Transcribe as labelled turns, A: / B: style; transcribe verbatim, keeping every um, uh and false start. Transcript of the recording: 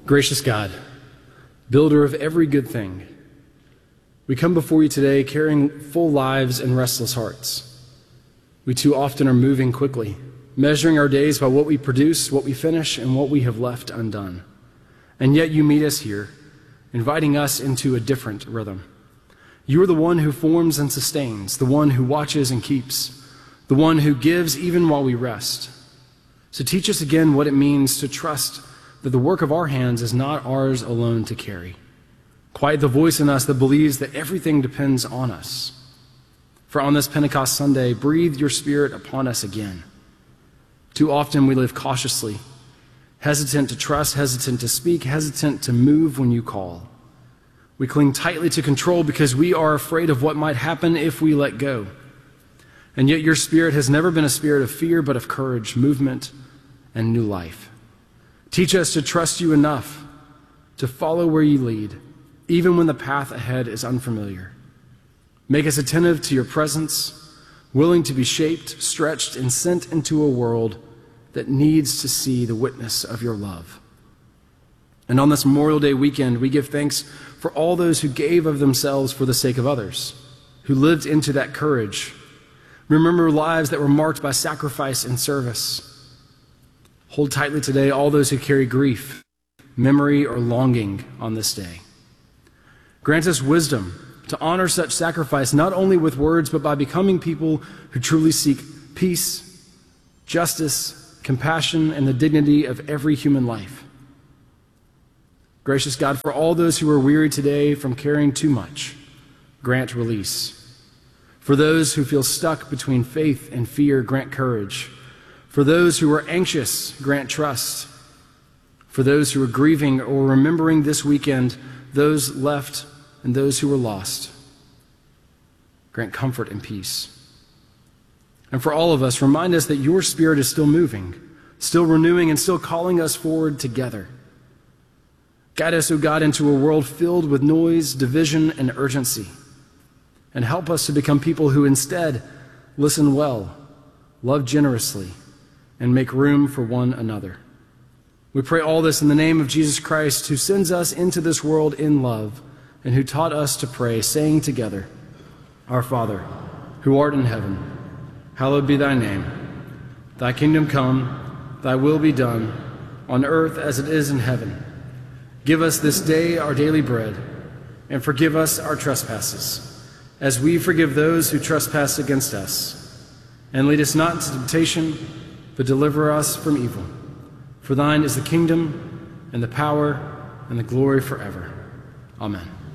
A: Gracious God, builder of every good thing, we come before you today carrying full lives and restless hearts. We too often are moving quickly, measuring our days by what we produce, what we finish, and what we have left undone. And yet you meet us here, inviting us into a different rhythm. You are the one who forms and sustains, the one who watches and keeps, the one who gives even while we rest. So teach us again what it means to trust that the work of our hands is not ours alone to carry. Quiet the voice in us that believes that everything depends on us. For on this Pentecost Sunday, breathe your Spirit upon us again. Too often we live cautiously, hesitant to trust, hesitant to speak, hesitant to move when you call. We cling tightly to control because we are afraid of what might happen if we let go. And yet your Spirit has never been a spirit of fear, but of courage, movement, and new life. Teach us to trust you enough to follow where you lead, even when the path ahead is unfamiliar. Make us attentive to your presence, willing to be shaped, stretched, and sent into a world that needs to see the witness of your love. And on this Memorial Day weekend, we give thanks for all those who gave of themselves for the sake of others, who lived into that courage. Remember lives that were marked by sacrifice and service. Hold tightly today all those who carry grief, memory, or longing on this day. Grant us wisdom to honor such sacrifice, not only with words, but by becoming people who truly seek peace, justice, compassion, and the dignity of every human life. Gracious God, for all those who are weary today from carrying too much, grant release. For those who feel stuck between faith and fear, grant courage. For those who are anxious, grant trust. For those who are grieving or remembering this weekend, those left and those who were lost, grant comfort and peace. And for all of us, remind us that your Spirit is still moving, still renewing, and still calling us forward together. Guide us, O God, into a world filled with noise, division, and urgency. And help us to become people who instead listen well, love generously, and make room for one another. We pray all this in the name of Jesus Christ, who sends us into this world in love, and who taught us to pray, saying together, Our Father, who art in heaven, hallowed be thy name. Thy kingdom come, thy will be done, on earth as it is in heaven. Give us this day our daily bread, and forgive us our trespasses, as we forgive those who trespass against us. And lead us not into temptation, but deliver us from evil. For thine is the kingdom, and the power, and the glory forever. Amen.